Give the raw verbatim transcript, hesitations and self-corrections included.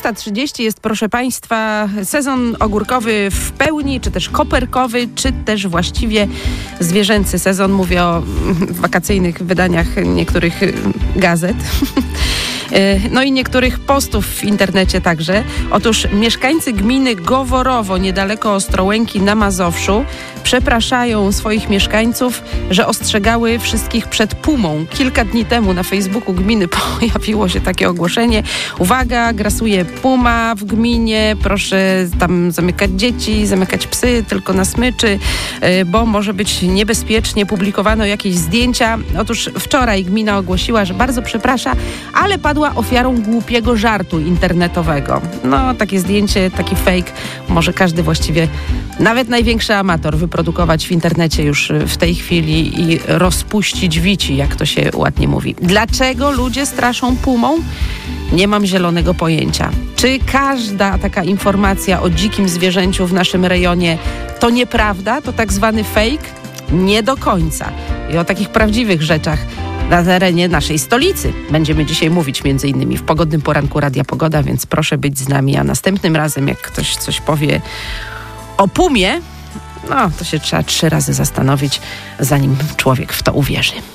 dwudziesta trzydzieści jest, proszę Państwa, sezon ogórkowy w pełni, czy też koperkowy, czy też właściwie zwierzęcy sezon. Mówię o wakacyjnych wydaniach niektórych gazet. No i niektórych postów w internecie także. Otóż mieszkańcy gminy Goworowo, niedaleko Ostrołęki na Mazowszu, przepraszają swoich mieszkańców, że ostrzegały wszystkich przed pumą. Kilka dni temu na Facebooku gminy pojawiło się takie ogłoszenie. Uwaga, grasuje puma w gminie, proszę tam zamykać dzieci, zamykać psy, tylko na smyczy, bo może być niebezpiecznie. Publikowano jakieś zdjęcia. Otóż wczoraj gmina ogłosiła, że bardzo przeprasza, ale padła ofiarą głupiego żartu internetowego. No, takie zdjęcie, taki fake może każdy właściwie, nawet największy amator, wyprodukować w internecie już w tej chwili i rozpuścić wici, jak to się ładnie mówi. Dlaczego ludzie straszą pumą? Nie mam zielonego pojęcia. Czy każda taka informacja o dzikim zwierzęciu w naszym rejonie to nieprawda? To tak zwany fake? Nie do końca. I o takich prawdziwych rzeczach na terenie naszej stolicy będziemy dzisiaj mówić między innymi w Pogodnym Poranku Radia Pogoda, więc proszę być z nami, a następnym razem jak ktoś coś powie o pumie, no to się trzeba trzy razy zastanowić, zanim człowiek w to uwierzy.